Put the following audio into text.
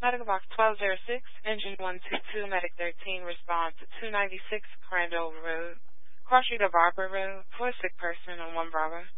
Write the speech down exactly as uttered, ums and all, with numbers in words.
Medical Box twelve oh six, Engine one two two, Medic thirteen, respond to two ninety-six Crandall Road, Cross Street of Barber Road, for a sick person on one Bravo.